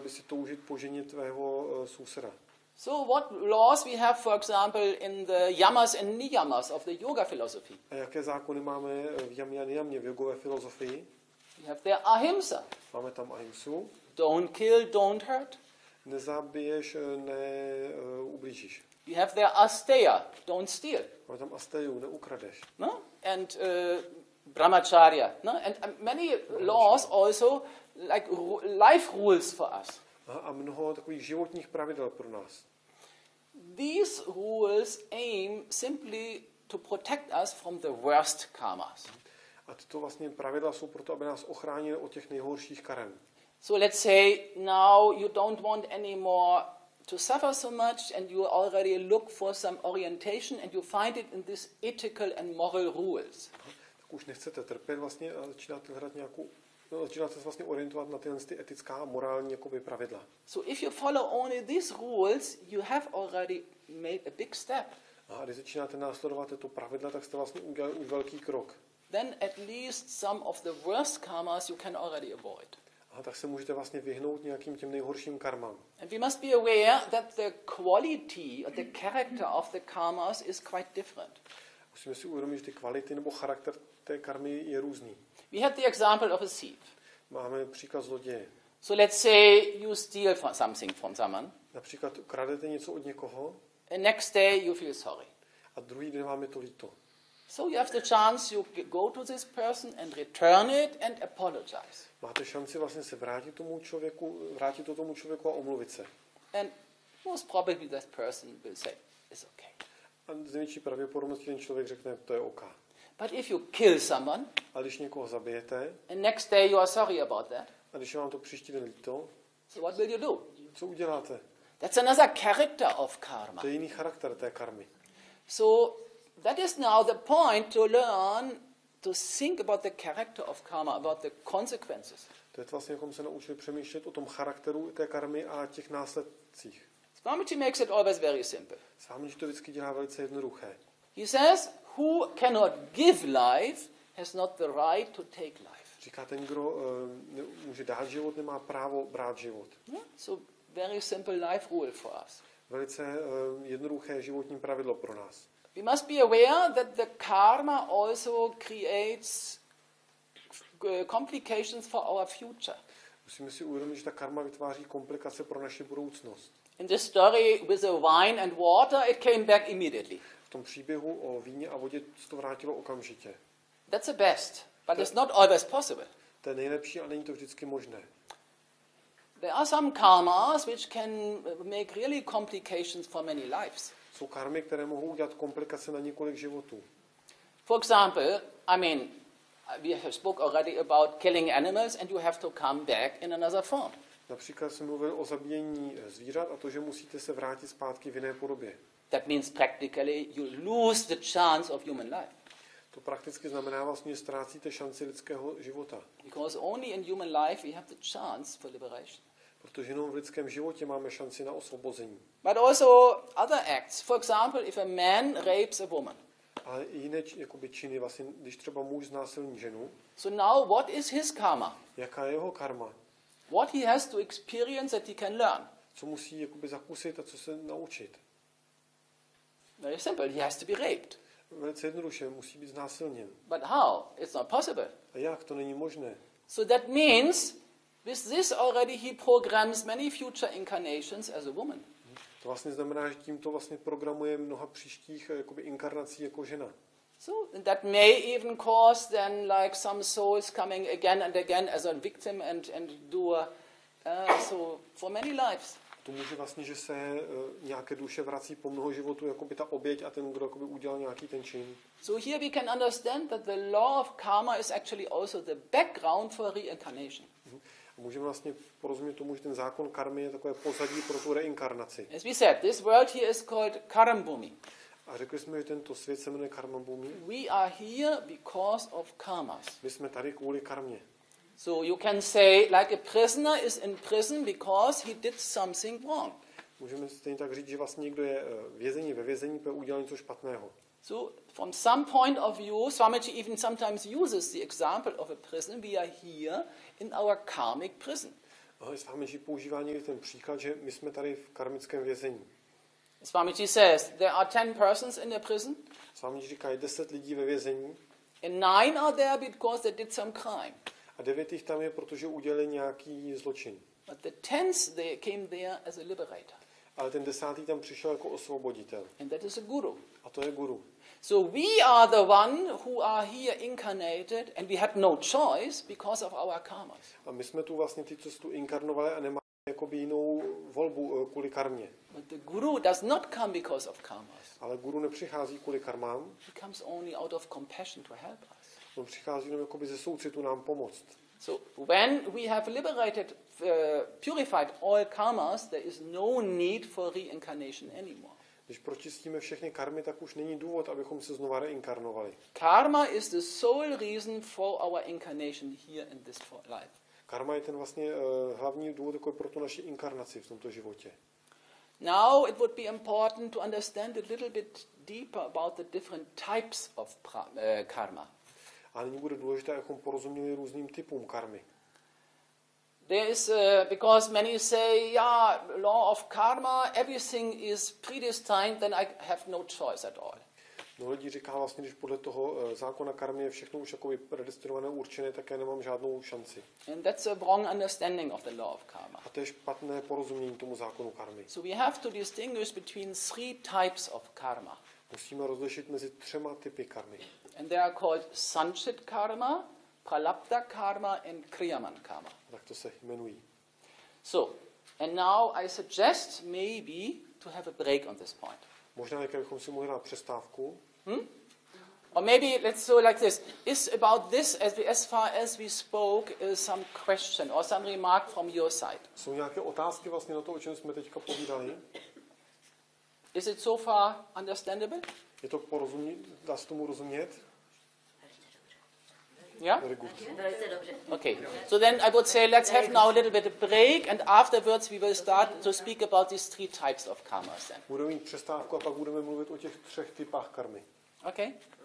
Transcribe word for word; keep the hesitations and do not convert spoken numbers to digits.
by si toužit po ženě tvého uh, souseda. So what laws we have, for example, in the yamas and niyamas of the yoga philosophy? A jaké zákony máme v jamě a niyamě v jogové filozofii? We have there ahimsa. Máme tam ahimsu. Don't kill, don't hurt. Nezabiješ, ne uh, ublížíš. We have there asteya. Don't steal. Máme tam asteju, neukradeš. No? And uh, brahmacharya. No? And uh, many laws also, like ru- life rules for us. A, a mnoho takových životních pravidel pro nás. These rules aim simply to protect us from the worst karmas. A tyto vlastně pravidla jsou proto, aby nás ochránily od těch nejhorších karem. So let's say now you don't want anymore to suffer so much and you already look for some orientation and you find it in this ethical and moral rules. Tak už nechcete trpět vlastně a začínáte hledat nějakou, no, začínáte se vlastně orientovat na tyhle ty etická a morální jakoby pravidla. So if you follow only these rules, you have already made a big step. A když začínáte následovat tyto pravidla, tak jste vlastně udělali už velký krok. Then at least some of the worst karmas you can already avoid. A tak se můžete vlastně vyhnout nějakým těm nejhorším karmám. And we must be aware that the quality or the character of the karmas is quite different. Musíme si uvědomit, že ty kvality nebo charakter té karmy je různý. We had the example of a thief. Máme příklad zloděje. So let's say you steal from something from someone. Například kradete něco od někoho And next day you feel sorry. a druhý den vám je to líto. So you have the chance you go to this person and return it and apologize. Máte šanci vlastně se vrátit tomu člověku, vrátit to tomu člověku a omluvit se. And most probably that person will say, it's okay. A z největší pravděpodobností ten člověk řekne, to je OK. But if you kill someone, A když někoho zabijete, and next day you are sorry about that, a když je vám to příští den líto, so what will you do? co uděláte? That's another character of karma. To je jiný charakter té karmy. So that is now the point to learn to think about the character of karma, about the consequences. To je vlastně, jako se naučili přemýšlet o tom charakteru té karmy a těch následcích. Swamiji makes it always very simple. Swamiji to vždycky dělá velice jednoduché. He says, who cannot give life has not the right to take life. Říká, ten, kdo uh, může dát život, nemá právo brát život. Yeah? So very simple life rule for us. Velice uh, jednoduché životní pravidlo pro nás. We must be aware that the karma also creates complications for our future. Musíme si uvědomit, že ta karma vytváří komplikace pro naši budoucnost. In the story with the wine and water, it came back immediately. V tom příběhu o víně a vodě se to vrátilo okamžitě. That's the best, but it's not always possible. To je nejlepší a není to vždycky možné. There are some karmas which can make really complications for many lives. Jsou karmy, které mohou udělat komplikace na několik životů. For example, I mean, we have spoke already about killing animals and you have to come back in another form. Například jsem mluvil o zabíjení zvířat a to, že musíte se vrátit zpátky v jiné podobě. That means practically you lose the chance of human life. To prakticky znamená vlastně, že ztrácíte šanci lidského života. Because only in human life we have the chance for liberation. Protože jenom v lidském životě máme šanci na osvobození. But also other acts. For example, if a man rapes a woman. Ale i jiné jakoby, činy, vlastně, když třeba muž znásilní ženu, So now what is his karma? jaká je jeho karma? What he has to experience that he can learn? Co musí jakoby, zakusit a co se naučit? Very simple. He has to be raped. Velice jednoduše, musí být znásilněn. But how? It's not possible. A jak? To není možné. So that means with this already he programs many future incarnations as a woman. To vlastně znamená, že tímto vlastně programuje mnoha příštích jakoby, inkarnací jako žena. So that may even cause then like some souls coming again and again as a victim and, and do uh, so for many lives. To může vlastně, že se uh, nějaké duše vrací po mnoho životů, jako by ta oběť a ten, kdo jakoby, udělal nějaký ten čin. So here we can understand that the law of karma is actually also the background for reincarnation. A můžeme vlastně porozumět tomu, že ten zákon karmy je takové pozadí pro tu reinkarnaci. As we said, this world here is called Karambhumi. A řekli jsme, že tento svět se jmenuje Karmabhumi. We are here because of karmas. My jsme tady kvůli karmě. So you can say like a prisoner is in prison because he did something wrong. Můžeme stejně tak říct, že vlastně někdo je vězení ve vězení, protože udělal něco špatného. So from some point of view, Swamiji even sometimes uses the example of a prison. We are here in our karmic prison. Swamiji používá někdy ten příklad, že my jsme tady v karmickém vězení. Swamiji says there are ten persons in the prison. Swamiji říká, je deset lidí ve vězení. And nine are there because they did some crime. A devět jich tam je, protože udělali nějaký zločin. But the tenth they came there as a liberator. Ale ten desátý tam přišel jako osvoboditel. And that is a guru. A to je guru. So we are the one who are here incarnated and we have no choice because of our karmas. A my jsme tu vlastně ty, co tu inkarnovali a nemáme jakoby jinou volbu kvůli karmě. But the guru does not come because of karmas. Ale guru nepřichází kvůli karmám. He comes only out of compassion to help us. On přichází jenom jakoby ze soucitu nám pomoct. So when we have liberated, uh, purified all karmas, there is no need for reincarnation anymore. Když pročistíme všechny karmy, tak už není důvod, abychom se znova reinkarnovali. Karma is the sole reason for our incarnation here in this life. Karma je ten vlastně uh, hlavní důvod jako pro tu naši inkarnaci v tomto životě. Now it would be important to understand a little bit deeper about the different types of pra- uh, karma. A nyní bude důležité, abychom porozuměli různým typům karmy. There is, uh, because many say, yeah, law of karma, everything is predestined, then I have no choice at all. No lidí říká vlastně, když podle toho uh, zákona karmy je všechno už jako predestinované, určené, tak já nemám žádnou šanci. And that's a wrong understanding of the law of karma. A to je špatné porozumění tomu zákonu karmy. So we have to distinguish between three types of karma. Musíme rozlišit mezi třema typy karmy. And they are called Sanchit karma, Pralabdha karma and Kriyaman karma. Tak to se jmenují. So, and now I suggest maybe to have a break on this point. Možná jak bychom si mohli dát přestávku. Hmm? Or maybe let's do like this. Is about this, as, we, as far as we spoke, uh, some question or some remark from your side? Jsou nějaké otázky vlastně na to, o čem jsme teďka povídali? Is it so far understandable? Je to porozumět? Dá se tomu rozumět? Yeah? Very good. Okay. So then I would say let's have now a little bit of break and afterwards we will start to speak about these three types of karmas then. Budeme mít přestávku a pak budeme mluvit o těch třech typách karmy. Okay?